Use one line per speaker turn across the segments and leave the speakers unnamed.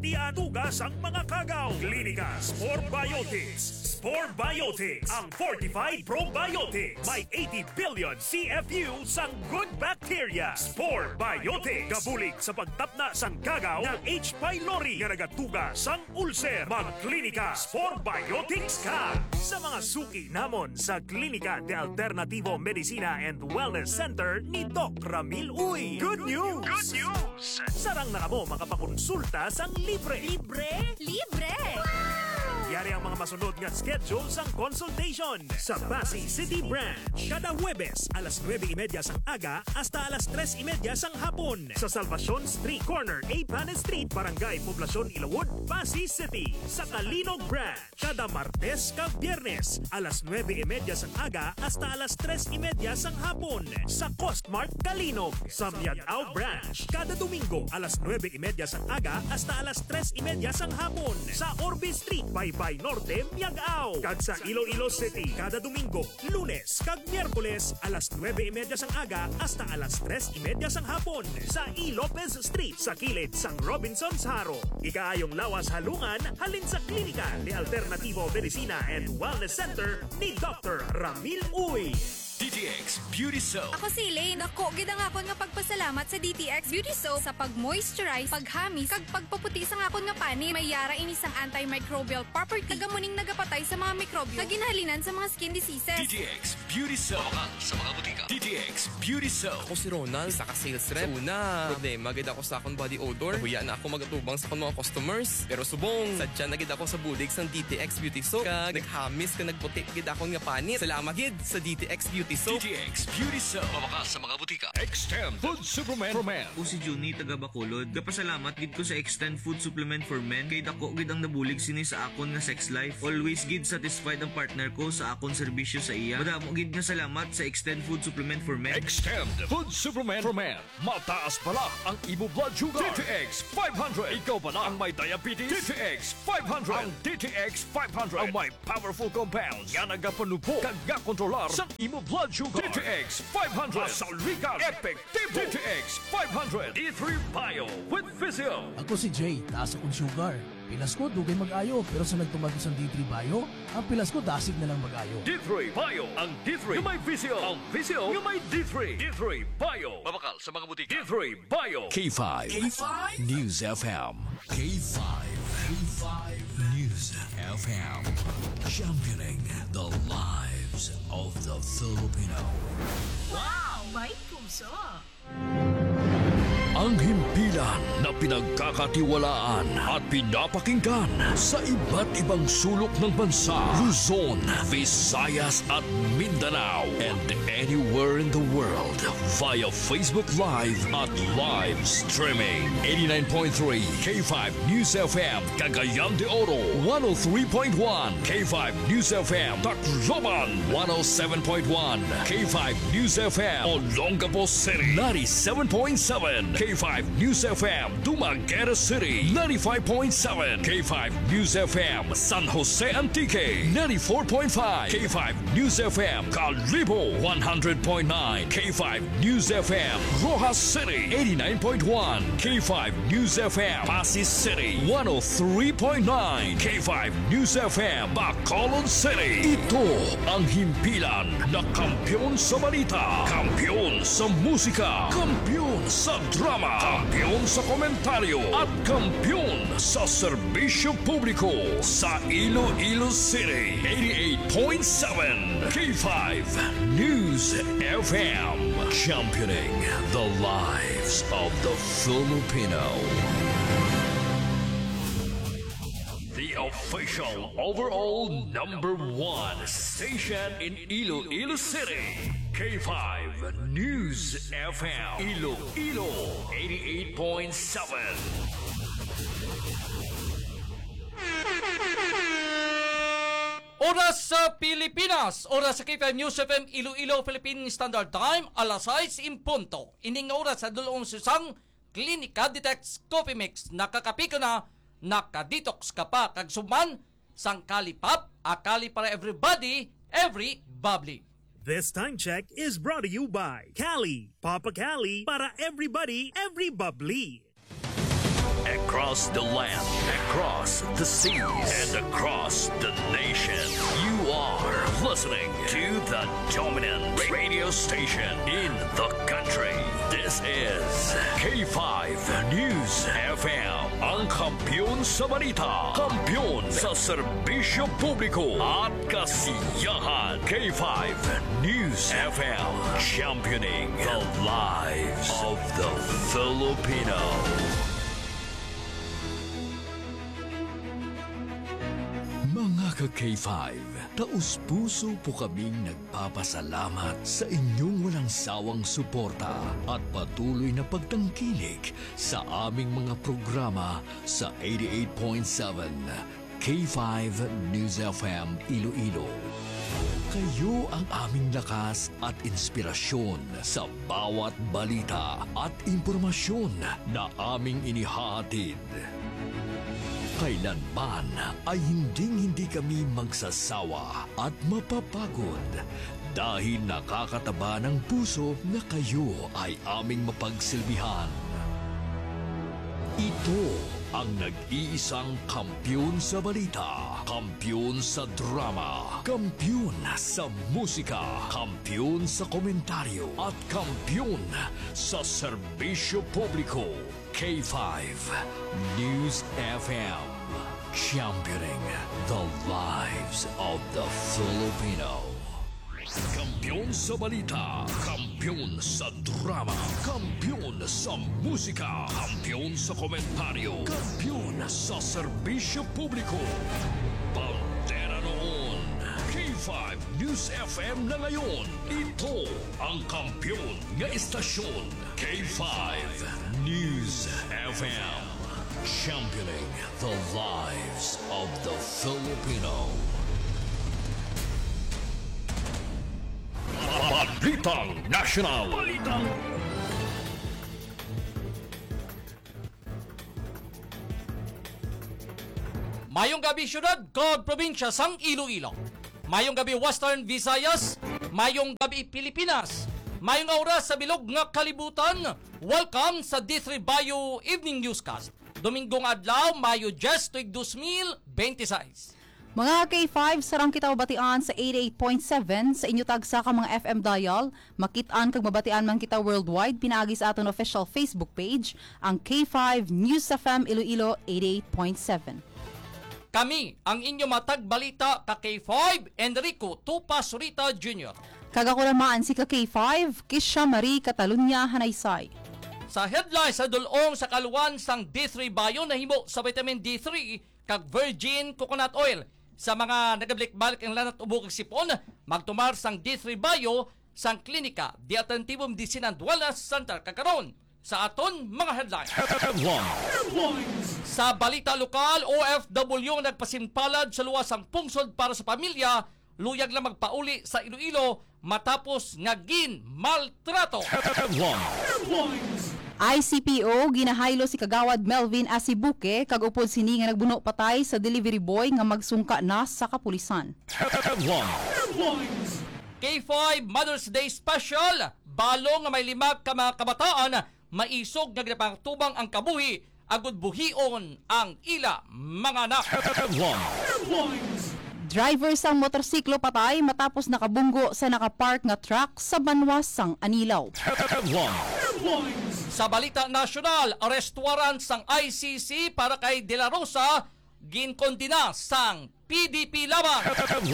Tiatugas ang mga kagaw. Klinika Spore Biotics. Spore Biotics, ang fortified probiotics. May 80 billion CFU sang good bacteria. Spore Biotics. Kabulig sa pagtapna sang kagaw ng H. pylori nga nagatuga sang ulcer. Mag-Klinika Spore Biotics ka. Sa mga suki namon sa Klinika de Alternativo Medicina and Wellness Center ni Doc Ramil Uy. Good news! Good news! Sarang na mo makapakonsulta sang libre.
Libre? Libre! Wow!
Yari ang mga masunod nga schedule sang consultation sa Pasay City Branch. Kada Huwebes, alas 9:30 sang aga hasta alas 3:30 sang hapon. Sa Salvacion Street Corner, Apanes Street, Barangay Poblacion, Ilawod, Pasay City. Sa Kalinog Branch, kada Martes kag Biyernes, alas 9:30 sang aga hasta alas 3:30 sang hapon. Sa Costmart Kalinog. Sa Miagao Branch, kada Domingo, alas 9:30 sang aga hasta alas 3:30 sang hapon. Sa Orbe Street, Baybay Norte, Miagao. Kag sa Iloilo City, kada Domingo, Lunes kag Miyerkules, alas 9:30 sang aga hasta alas 3:30 sang hapon. Sa E. Lopez Street, sa kilid sang Robinson's Haro. Ikaayong lawas halungan, halin sa Klinika de Alternativo Medicina and Wellness Center ni Dr. Ramil Uy.
DTX Beauty Soap.
Ako si Elaine. Ako, gid nga akon nga pagpasalamat sa DTX Beauty Soap sa pag-moisturize, paghamis, kag pagpaputi sa akon nga pani. May yara ini sang antimicrobial property. Tagamuning nagapatay sa mga mikrobyo. Kaginhalinan sa mga skin diseases.
DTX Beauty Soap. Sa mga butika. DTX Beauty Soap.
Ako si Ronald, isa ka sales rep. Una, problema gid ako sa akong body odor. Nahuya na ako magatubang sa akong mga customers. Pero subong, sadya na gid ako sa bulig sang DTX Beauty Soap. Kag naghamis ka nagputi gid akong nga panit. Salamat gid sa DTX Beauty Soap.
DTX Beauty Soap. Mabakas sa mga butika.
Extend Food Supplement for Men.
O si Juni taga Bacolod. Kapasalamat gid ko sa Extend Food Supplement for Men. Kay dako gid ang nabulig sini sa akon nga sex life. Always gid satisfied ang partner ko sa akon serbisyo sa iya. Madamo gid nga salamat sa Extend Food Supplement for Men.
Extend Food Supplement for Men. Mataas pala ang imo blood sugar. DTX 500. Ikaw pala ang may diabetes. DTX 500. Ang DTX 500 ang may powerful compounds. Yan nagapanupo kag kontrolar sa imo blood sugar. DTX 500. Masalwigan. Effective. DTX 500. D3 Bio with Physio.
Ako si Jay, taas akong sugar. Pilas ko, dugay mag-ayo. Pero sa nagtumagos ang D3 Bio, ang pilas ko, dasig na lang mag-ayo.
D3 Bio. Ang D3 yung may Physio. Ang Physio yung may D3. D3 Bio.
Mabakal sa mga butika.
D3 Bio.
K5. News FM. K5. News FM. Championing the lives of the Filipino.
Wow! May puso!
Ang himpilan na pinagkakatiwalaan at pinapakinggan sa iba't ibang sulok ng bansa, Luzon, Visayas at Mindanao, and anywhere in the world via Facebook Live at live streaming. 89.3 K5 News FM, Cagayan de Oro, 103.1 K5 News FM, Tacloban, 107.1 K5 News FM, Olongapo City, 97.7 K5 News FM, Dumaguete City, 95.7 K5 News FM, San Jose Antique, 94.5 K5 News FM, Calibo, 100.9 K5 News FM, Rojas City, 89.1 K5 News FM, Pasig City, 103.9 K5 News FM, Bacolod City. Ito ang himpilan na kampiyon sa balita, kampiyon sa musika, kampiyon sa drama, kampiyon sa komentaryo at kampiyon sa serbisyo publiko sa Iloilo City. 88.7 K5 News FM, championing the lives of the Filipino. The official overall #1 station in Iloilo City. K5 News FM, Iloilo 88.7.
Oras sa Pilipinas, oras sa K5 News FM Iloilo Philippine Standard Time, alas 6 in punto. Ining oras sa dulong susang Klinika Detox Coffee Mix. Nakakapiko na, nakadetox ka pa kag suman sang kalipap, akali para everybody, every bubbly.
This time check is brought to you by Cali. Papa Cali, para everybody, every bubbly.
across the land, across the seas, and across the nation. You are listening to the dominant radio station in the country. This is K5 News FM. Ang kampiyon sa balita, kampiyon sa serbisyo publiko at kasiyahan. K5 News FM, championing the lives of the Filipino. Mga ka-K5, taus-puso po kaming nagpapasalamat sa inyong walang sawang suporta at patuloy na pagtangkilik sa aming mga programa sa 88.7 K5 News FM Iloilo. Kayo ang aming lakas at inspirasyon sa bawat balita at impormasyon na aming inihahatid. Kailanman ay hindi kami magsasawa at mapapagod dahil nakakataba ng puso na kayo ay aming mapagsilbihan. Ito ang nag-iisang kampiyon sa balita, kampiyon sa drama, kampiyon sa musika, kampiyon sa komentaryo at kampiyon sa serbisyo publiko. K5 News FM, championing the lives of the Filipino. Kampiyon sa balita, kampiyon sa drama, kampiyon sa musika, kampiyon sa komentaryo, kampiyon sa serbisyo publiko. Bandera noon, K5 News FM na ngayon. Ito ang kampiyon nga istasyon, K5 News FM, championing the lives of the Filipino. Balitang National.
Mayong gabi syudad kag probinsya sang Iloilo. Mayong gabi Western Visayas, mayong gabi Pilipinas. Mayong oras sa bilog nga kalibutan. Welcome sa D3 Bayo Evening Newscast. Domingong adlaw, Mayo 10 tuig 2026.
Mga K5, sarang kita mabatian sa 88.7 sa inyo tagsa ka mga FM dial. Makitaan kag mabatian man kita worldwide. Pinaagi sa aton official Facebook page, ang K5 News FM Iloilo 88.7.
Kami ang inyo matag balita ka K5, Enrico Tupas Rita Jr.
Kagakulamaan si ka K5, Kisha Marie Catalunya Hanaysay.
Sa headline sa dulong sa kaluwan sang D3 Bayo na himo sa vitamin D3 kag virgin coconut oil. Sa mga nagabalik-balik ang lanat ubok kag sipon, magtumar sang D3 Bayo sang klinika di Atentibum Medicine and Wellness Center kakaron sa aton mga headlines. Sa balita lokal, OFW nagpasimpalad sa luwasang pungsod para sa pamilya, luyag lang magpauli sa Iloilo matapos ngagin maltrato.
ICPO ginahaylo si kagawad Melvin Asibuke kag upod sini nga nagbuno patay sa delivery boy nga magsungka na sa kapulisan.
K5 Mother's Day Special, balo nga may 5 ka mga kabataan maisog nga ginapangtubang ang kabuhi agud buhion ang ila mga anak.
Driver sang motorsiklo patay matapos nakabunggo sa nakapark nga truck sa Banwas sang Anilaw.
Sa balita nasyonal, arrest warrant sang ICC para kay De La Rosa ginkondina sang PDP lamang.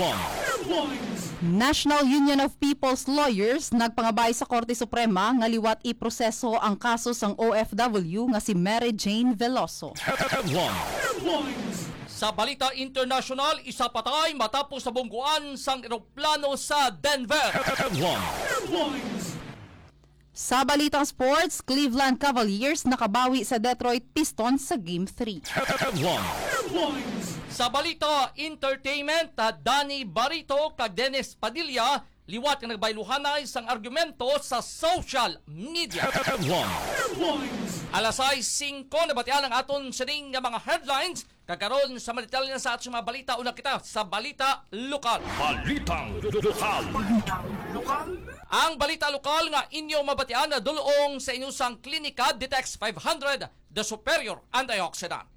National Union of People's Lawyers nagpangabay sa Korte Suprema nga liwat iproseso ang kaso sang OFW nga si Mary Jane Veloso.
Sa balita international, isa patay matapos sa bungguan sang eroplano sa Denver.
Sa balitang sports, Cleveland Cavaliers nakabawi sa Detroit Pistons sa Game 3.
Sa balita entertainment, Danny Barito kag Dennis Padilla liwat nga nagbayluhanay sang argumento sa social media. Alas 5 nabatian ang aton sining nga mga headlines. Kakaroon sa malitalya sa ating mga balita. Una kita sa balita lokal.
Balitang lokal.
Ang balita lokal nga inyo mabatian na dulong sa inyong klinika Ditex 500 The Superior Antioxidant.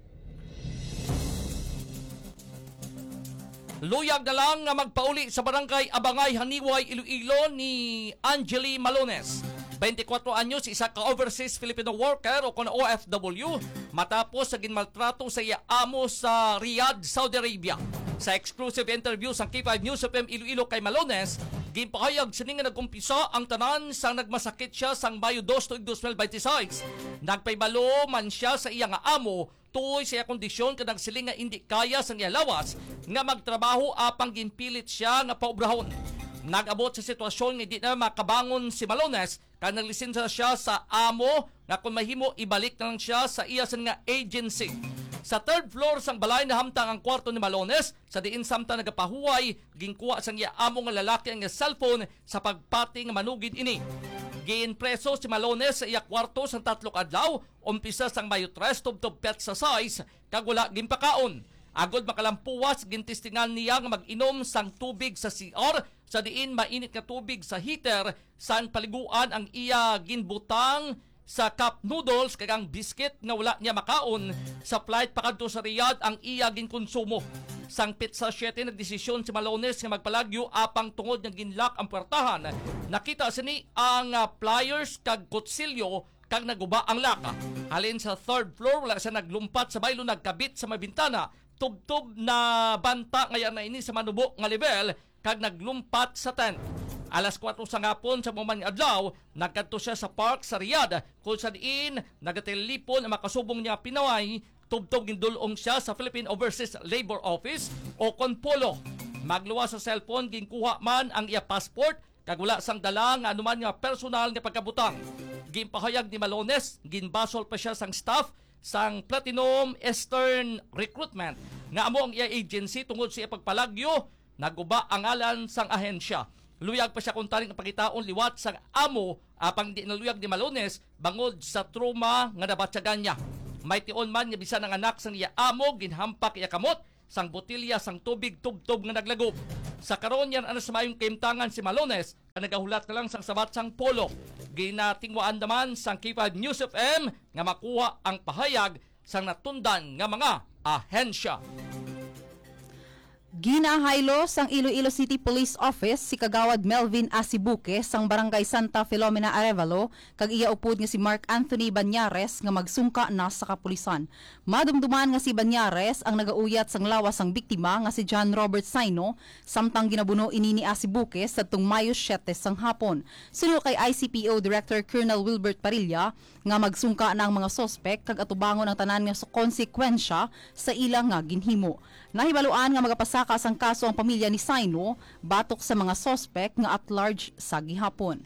Luyag na lang nga magpauli sa barangay Abangay, Haniway, Iloilo ni Angeli Malones. 24 anyos, isa ka overseas Filipino worker o kuna OFW matapos sa ginmaltrato sa iya amo sa Riyadh, Saudi Arabia. Sa exclusive interview sa K5 News FM Iloilo kay Malones, ginpahayag sini nga nagumpisa ang tanan sang nagmasakit siya sang Mayo 2 tuig 2026. Nagpaybalo man siya sa iya nga amo tuoy sa iya kondisyon kanang siling nga hindi kaya sang iya lawas nga magtrabaho apang ginpilit siya nga paubrahon. Nag-abot sa sitwasyon nga di na makabangon si Malones kaya naglisensa siya sa amo nga kung mahimo ibalik na lang siya sa iya nga agency. Sa third floor sang balay na hamtang ang kwarto ni Malones, sa diin samtang nagapahuway, ginkuha sang iya amo nga lalaki ang cellphone sa pagpati nga manugid ini. Ginpreso si Malones sa iya kwarto sang 3 adlaw, umpisa sang Mayo 3 tubtob petsa size, kag wala ginpakaon. Agod makalampuwas, gintistingan niya nga mag-inom sang tubig sa CR, sa diin mainit nga tubig sa heater, sang paliguan ang iya ginbutang sa cup noodles kag ang biscuit nga wala niya makaon. Sa flight pakadto sa Riyadh ang iya ginkonsumo. Sang pizza 7 nagdesisyon si Malones nga magpalagyo apang tungod nga ginlock ang puwertahan. Nakita sini ang pliers kag kutsilyo kag naguba ang laka. Halin sa third floor wala siya naglumpat sa baylo, nagkabit sa mabintana. Tubtob na banta ngayon na ini sa manubo nga level kag naglumpat sa tent. Alas 4 sa ngapon sa muman adlaw, nagkadto siya sa park sa Riyadh kung sa diin nagatelipon ang makasubong niya pinaway. Tubtob gindulong siya sa Philippine Overseas Labor Office o Konpolo. Magluwas sa cellphone, ginkuha man ang iya passport kag wala sang dala nga anuman nga personal nga pagkabutang. Ginpahayag ni Malones, ginbasol pa siya sang staff sang Platinum Eastern Recruitment nga amo ang iya agency tungod sa iya pagpalagyo. Naguba ang ngalan sang ahensya. Luyag pa siya kung taring napakitaon liwat sa amo apang di naluyag ni Malones bangod sa trauma nga nabatsagan niya. May tion man nga bisan ang anak sang iya amo ginhampak iya kamot sang botilya sang tubig tubtob nga naglagob. Sa karon yan ana sa mayong kaimtangan si Malones nga nagahulat na lang sang sabat sang polo. Ginatingwaan naman sang K5 News FM nga makuha ang pahayag sang natundan nga mga ahensya.
Ginahaylo sang Iloilo City Police Office si Kagawad Melvin Asibuque sang Barangay Santa Filomena Arevalo kag iya upod nga si Mark Anthony Banyares nga magsungka na sa kapulisan. Madumduman nga si Banyares ang nagauyat sang lawas sang biktima nga si John Robert Saino samtang ginabuno ini ni Asibuque sadtong Mayo 7 sang hapon. Suno kay ICPO Director Colonel Wilbert Parilla nga magsungka na ang mga sospek kag atubangon ang tanan nga konsekwensya sa ilang nga ginhimo. Nahibaluan nga magapasaka ang kaso ang pamilya ni Saino batok sa mga sospek nga at large sa gihapon.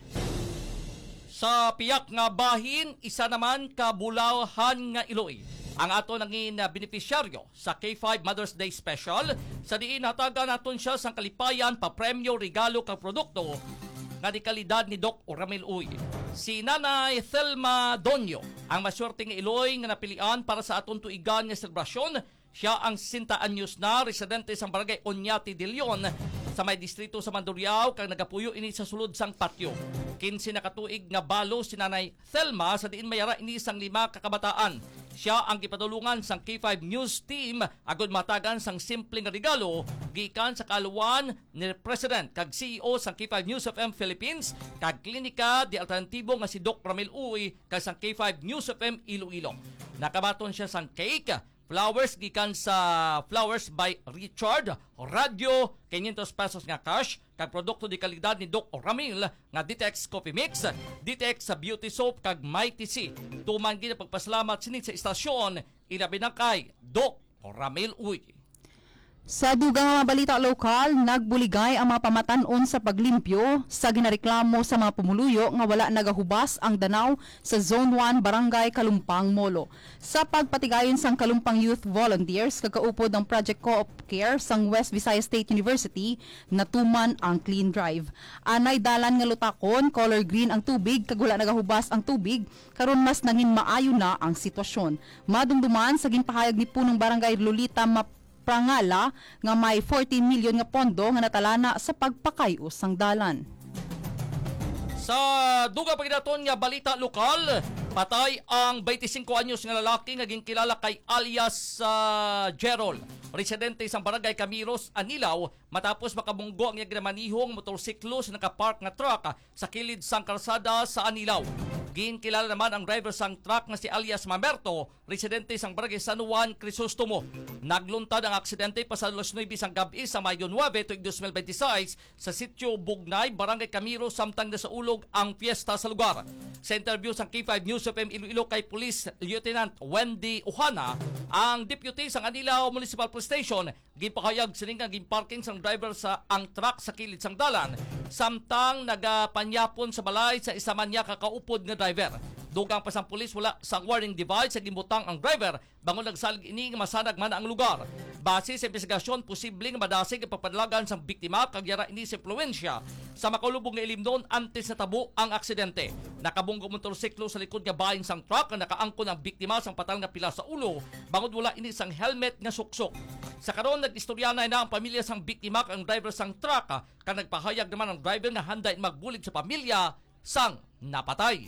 Sa piyak nga bahin, isa naman kabulahan nga Iloy ang ato nangin beneficiaryo sa K5 Mother's Day Special. Sa diin hatagan naton siya sang kalipayan, papremyo, regalo kag produkto nga di kalidad ni Doc Ramil Uy. Si Nanay Thelma Donyo ang maswerte nga Iloy nga napilian para sa aton tuigan nga selebrasyon. Siya ang 60 anyos na residente sa barangay Oñati de Leon sa may distrito sa Mandurriao kag nagapuyo ini sa sulod sang patio. 15 na katuig nga balo si Nanay Thelma sa diin mayara ini sang 5 kakabataan. Siya ang gipadulungan sang K5 News Team agud matagan sang simpleng regalo gikan sa kaluwan ni President kag CEO sang K5 News FM Philippines kag klinika di alternatibo nga si Doc Ramil Uy kag sang K5 News FM Iloilo. Nakabaton siya sang cake, flowers gikan sa Flowers by Richard, radyo, 500 pesos nga cash, kag produkto di kalidad ni Doc Ramil nga Ditex Coffee Mix, Ditex sa Beauty Soap kag Mighty C. Tuman gid pagpasalamat sinit sa istasyon, ilabi na kay Doc Ramil Uy.
Sa dugang mga balita lokal, nagbuligay ang mga pamatanon sa paglimpyo sa ginareklamo sa mga pumuluyo nga wala nagahubas ang danaw sa Zone 1 Barangay Kalumpang, Molo. Sa pagpatigayon sang Kalumpang Youth Volunteers, kakaupod ng Project Co-op Care sang West Visayas State University, natuman ang clean drive. Anay dalan nga lutakon, color green ang tubig, kag wala nagahubas ang tubig, karon mas nangin maayo na ang sitwasyon. Madumduman sa ginpahayag ni punong Barangay Lolita Prangala nga may 14 million nga pondo nga natalana sa pagpakayos sang dalan.
Sa duga pagdaton nga balita lokal, patay ang 25 anyos nga lalaki nga ginkilala kay alias Gerald. Residente sa barangay Camiros, Anilaw, matapos makabunggo ang ginamaniho motorsiklo sa nakapark nga truck sa kilid sang kalsada sa Anilaw. Ginkilala naman ang driver sang truck nga si alias Mamerto, residente sang barangay San Juan, Crisostomo. Nagluntad ang aksidente pasado alas 9 sang gabi sa Mayo 9 tuig 2026 sa sitio Bugnay, barangay Camiros, samtang nasa ulog ang piyesta sa lugar. Sa interview sa K5 News FM Iloilo kay Police Lieutenant Wendy Uhana, ang deputy sang Anilaw Municipal Police Station gipahayag sining nga ginparking sang driver sa ang truck sa kilid sang dalan samtang nagapanyapon sa balay sa isa man niya kakaupod nga driver. Dugang pa sang pulis wala sang warning device sa gimbutang ang driver bangon nagsalig ini nga masanag man ang lugar. Base sa investigasyon, posibleng madasig ang pagpadalagan sang biktima kag yara ini sa impluwensya sa makalubog nga ilimnon antes na tabo ang aksidente. Nakabunggo motorsiklo sa likod nga bahin sang truck nga nakaangkon ang biktima sang patal nga pila sa ulo bangod wala ini sang helmet nga suksok. Sa karon nag-istoryanay na ang pamilya sang biktima kag ang driver sang truck kag nagpahayag naman ang driver nga handa magbulig sa pamilya sang napatay.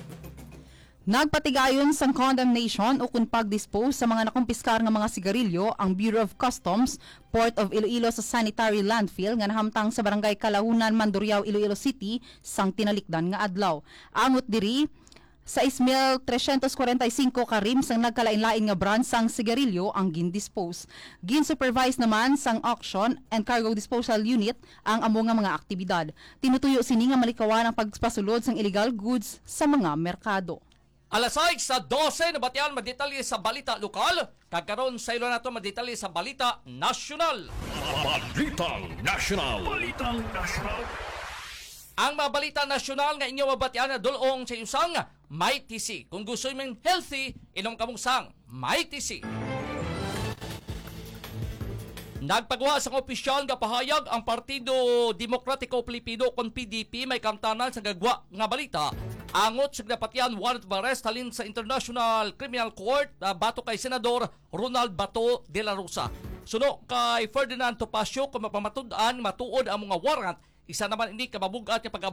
Nagpatigayon sang condemnation o kung pag-dispose sa mga nakumpiskar nga mga sigarilyo ang Bureau of Customs, Port of Iloilo sa sanitary landfill nga nahamtang sa barangay Kalahunan, Mandurriao, Iloilo City sang tinalikdan nga adlaw. Angot diri sa 6,345 karim sang nagkalain-lain nga brand sang sigarilyo ang gin-dispose. Gin-supervise naman sang auction and cargo disposal unit ang amo nga mga aktibidad. Tinutuyo sini nga malikawan ang pagpasulod sang illegal goods sa mga merkado.
Alas 6 sa 12 na batian madetalye sa balita lokal. Kagkaroon sa ilo nato madetalye sa balita nasyonal.
Balitang National.
Balitang National.
Ang mga balita nasyonal nga inyo mabatian na dulong sa usang May TC. Kung gusto nyo healthy, inom kamong sang May TC. Nagpagawa sa opisyal nga pahayag ang Partido Demokratiko Pilipino kon PDP may kamtanan sa gagwa nga balita. Angot sa napatyan warrant of arrest halin sa International Criminal Court bato kay Senador Ronald Bato de la Rosa. Suno kay Ferdinand Topacio kung mapamatud-an matuod ang mga warrant, isa naman hindi kababugat nga